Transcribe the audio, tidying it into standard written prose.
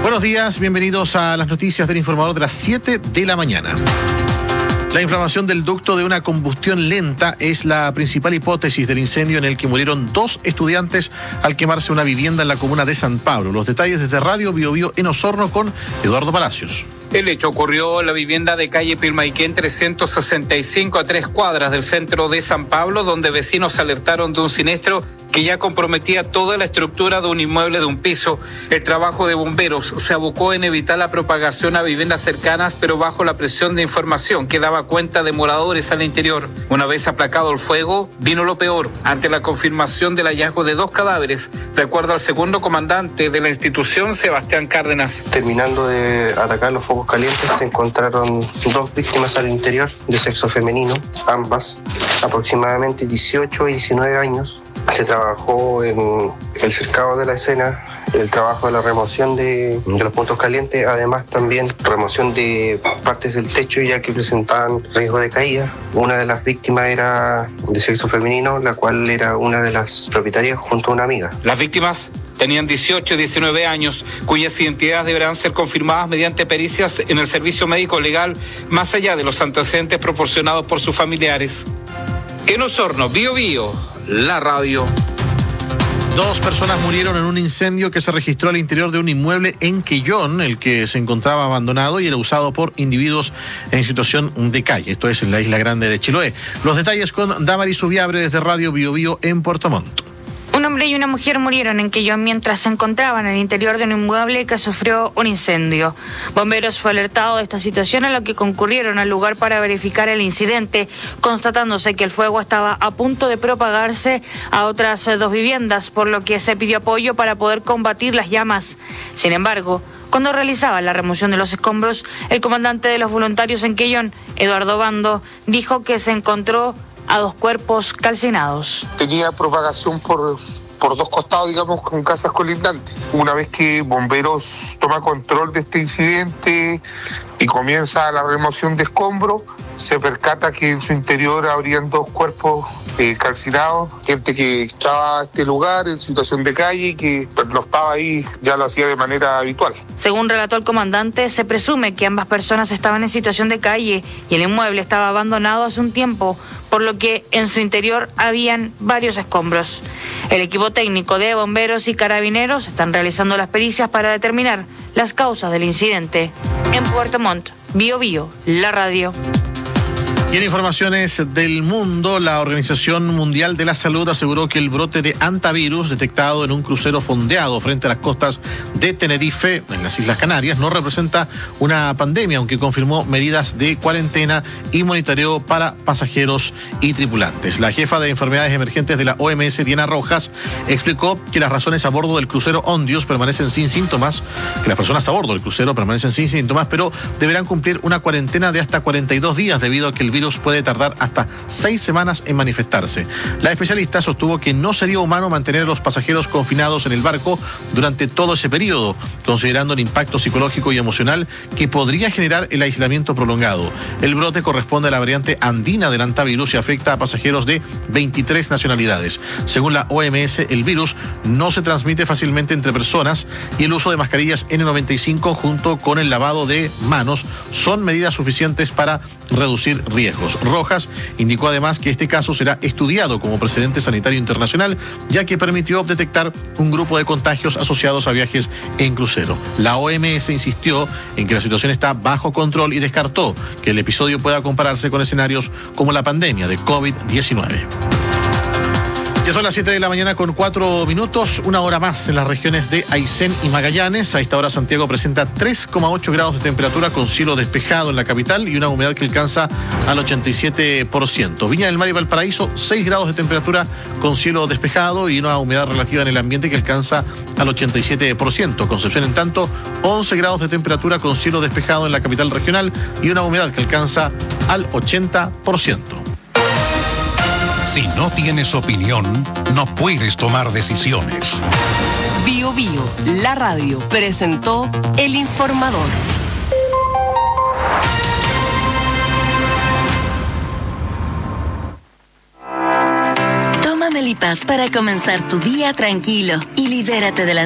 Buenos días, bienvenidos a las noticias del informador de las 7 de la mañana. La inflamación del ducto de una combustión lenta es la principal hipótesis del incendio en el que murieron 2 estudiantes al quemarse una vivienda en la comuna de San Pablo. Los detalles desde Radio Bio Bio en Osorno con Eduardo Palacios. El hecho ocurrió en la vivienda de calle Pilmaiquén 365 a 3 cuadras del centro de San Pablo, donde vecinos alertaron de un siniestro que ya comprometía toda la estructura de un inmueble de un piso. El trabajo de bomberos se abocó en evitar la propagación a viviendas cercanas, pero bajo la presión de información que daba cuenta de moradores al interior. Una vez aplacado el fuego, vino lo peor, ante la confirmación del hallazgo de 2 cadáveres, de acuerdo al segundo comandante de la institución, Sebastián Cárdenas. Terminando de atacar los focos calientes, se encontraron 2 víctimas al interior de sexo femenino, ambas aproximadamente 18 y 19 años. Se trabajó en el cercado de la escena, el trabajo de la remoción de los puntos calientes, además también remoción de partes del techo ya que presentaban riesgo de caída. Una de las víctimas era de sexo femenino, la cual era una de las propietarias junto a una amiga. Las víctimas tenían 18 y 19 años, cuyas identidades deberán ser confirmadas mediante pericias en el servicio médico legal, más allá de los antecedentes proporcionados por sus familiares. En Osorno, Bio Bio, la radio. 2 personas murieron en un incendio que se registró al interior de un inmueble en Quellón, el que se encontraba abandonado y era usado por individuos en situación de calle. Esto es en la Isla Grande de Chiloé. Los detalles con Damaris Ubiabre desde Radio Bio Bio en Puerto Montt. Un hombre y una mujer murieron en Quellón mientras se encontraban en el interior de un inmueble que sufrió un incendio. Bomberos fue alertado de esta situación, a lo que concurrieron al lugar para verificar el incidente, constatándose que el fuego estaba a punto de propagarse a otras 2 viviendas, por lo que se pidió apoyo para poder combatir las llamas. Sin embargo, cuando realizaba la remoción de los escombros, el comandante de los voluntarios en Quellón, Eduardo Bando, dijo que se encontró a 2 cuerpos calcinados. Tenía propagación por 2 costados, digamos, con casas colindantes. Una vez que bomberos toma control de este incidente y comienza la remoción de escombros, se percata que en su interior habrían 2 cuerpos calcinados, gente que estaba a este lugar en situación de calle y que no estaba ahí, ya lo hacía de manera habitual. Según relató el comandante, se presume que ambas personas estaban en situación de calle y el inmueble estaba abandonado hace un tiempo, por lo que en su interior habían varios escombros. El equipo técnico de bomberos y carabineros están realizando las pericias para determinar las causas del incidente. En Puerto Montt, Bio Bio, la radio. Y en informaciones del mundo, la Organización Mundial de la Salud aseguró que el brote de hantavirus detectado en un crucero fondeado frente a las costas de Tenerife, en las Islas Canarias, no representa una pandemia, aunque confirmó medidas de cuarentena y monitoreo para pasajeros y tripulantes. La jefa de enfermedades emergentes de la OMS, Diana Rojas, explicó que las razones a bordo del crucero Ondius permanecen sin síntomas, que las personas a bordo del crucero permanecen sin síntomas, pero deberán cumplir una cuarentena de hasta 42 días debido a que el virus puede tardar hasta 6 semanas en manifestarse. La especialista sostuvo que no sería humano mantener a los pasajeros confinados en el barco durante todo ese periodo, considerando el impacto psicológico y emocional que podría generar el aislamiento prolongado. El brote corresponde a la variante andina del hantavirus y afecta a pasajeros de 23 nacionalidades. Según la OMS, el virus no se transmite fácilmente entre personas y el uso de mascarillas N95 junto con el lavado de manos son medidas suficientes para reducir riesgos. Rojas indicó además que este caso será estudiado como precedente sanitario internacional, ya que permitió detectar un grupo de contagios asociados a viajes en crucero. La OMS insistió en que la situación está bajo control y descartó que el episodio pueda compararse con escenarios como la pandemia de COVID-19. Ya son las 7 de la mañana con 4 minutos, 1 hora más en las regiones de Aysén y Magallanes. A esta hora Santiago presenta 3,8 grados de temperatura con cielo despejado en la capital y una humedad que alcanza al 87%. Viña del Mar y Valparaíso, 6 grados de temperatura con cielo despejado y una humedad relativa en el ambiente que alcanza al 87%. Concepción, en tanto, 11 grados de temperatura con cielo despejado en la capital regional y una humedad que alcanza al 80%. Si no tienes opinión, no puedes tomar decisiones. Bio Bio, la radio, presentó El Informador. Toma Melipaz para comenzar tu día tranquilo y libérate de la